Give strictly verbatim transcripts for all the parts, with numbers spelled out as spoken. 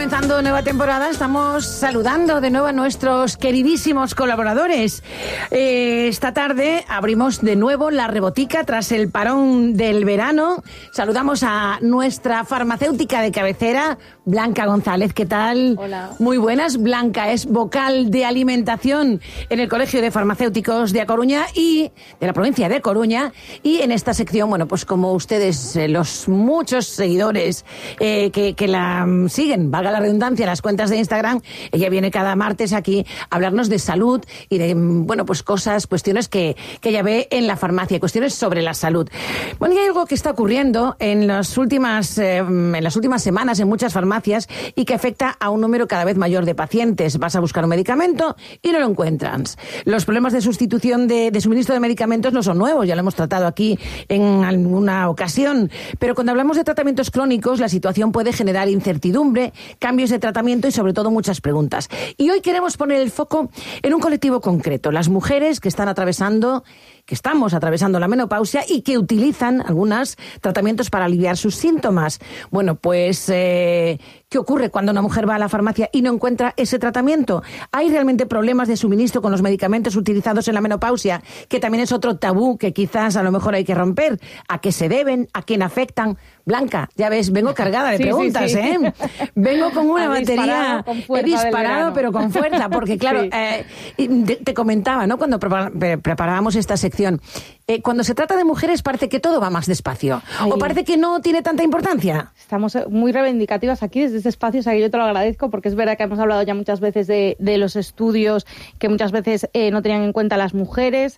Comenzando nueva temporada, estamos saludando de nuevo a nuestros queridísimos colaboradores. Eh, esta tarde abrimos de nuevo la Rebotica tras el parón del verano. Saludamos a nuestra farmacéutica de cabecera, Blanca González. ¿Qué tal? Hola. Muy buenas. Blanca es vocal de alimentación en el Colegio de Farmacéuticos de A Coruña y de la provincia de Coruña. Y en esta sección, bueno, pues como ustedes, eh, los muchos seguidores eh, que, que la um, siguen, valga la redundancia, las cuentas de Instagram, ella viene cada martes aquí a hablarnos de salud y de, bueno, pues cosas, cuestiones que, que ella ve en la farmacia, cuestiones sobre la salud. Bueno, y hay algo que está ocurriendo en las últimas, eh, en las últimas semanas en muchas farmacias y que afecta a un número cada vez mayor de pacientes. Vas a buscar un medicamento y no lo encuentras. Los problemas de sustitución de, de suministro de medicamentos no son nuevos, ya lo hemos tratado aquí en alguna ocasión, pero cuando hablamos de tratamientos crónicos, la situación puede generar incertidumbre, cambios de tratamiento y sobre todo muchas preguntas. Y hoy queremos poner el foco en un colectivo concreto, las mujeres que están atravesando, que estamos atravesando la menopausia y que utilizan algunos tratamientos para aliviar sus síntomas. Bueno, pues, eh, ¿qué ocurre cuando una mujer va a la farmacia y no encuentra ese tratamiento? ¿Hay realmente problemas de suministro con los medicamentos utilizados en la menopausia? Que también es otro tabú que quizás a lo mejor hay que romper. ¿A qué se deben? ¿A quién afectan? Blanca, ya ves, vengo cargada de sí, preguntas, sí, sí. ¿eh? Vengo con una batería, he disparado, pero con fuerza, porque claro, sí. eh, te, te comentaba, ¿no? Cuando pre preparábamos esta sección, eh, cuando se trata de mujeres parece que todo va más despacio, Ay. o parece que no tiene tanta importancia. Estamos muy reivindicativas aquí desde este espacio, o sea que yo te lo agradezco, porque es verdad que hemos hablado ya muchas veces de, de los estudios que muchas veces eh, no tenían en cuenta las mujeres,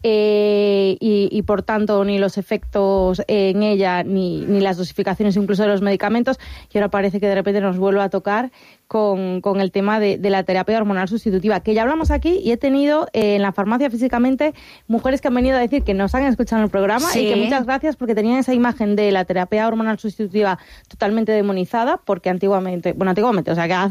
Eh, y, y por tanto ni los efectos en ella ni, ni las dosificaciones incluso de los medicamentos, y ahora parece que de repente nos vuelve a tocar con, con el tema de, de la terapia hormonal sustitutiva, que ya hablamos aquí, y he tenido eh, en la farmacia físicamente mujeres que han venido a decir que nos han escuchado en el programa, sí. y que muchas gracias porque tenían esa imagen de la terapia hormonal sustitutiva totalmente demonizada, porque antiguamente, bueno antiguamente, o sea que hace